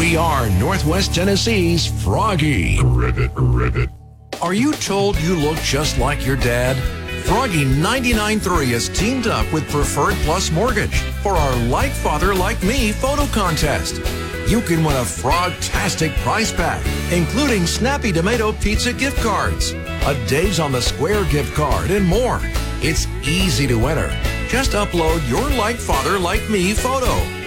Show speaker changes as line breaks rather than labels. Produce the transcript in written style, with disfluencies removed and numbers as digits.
We are Northwest Tennessee's Froggy. Ribbit. Are you told you look just like your dad? Froggy 99.3 has teamed up with Preferred Plus Mortgage for our Like Father Like Me photo contest. You can win a frog-tastic prize pack, including Snappy Tomato Pizza gift cards, a Dave's on the Square gift card, and more. It's easy to enter. Just upload your Like Father Like Me photo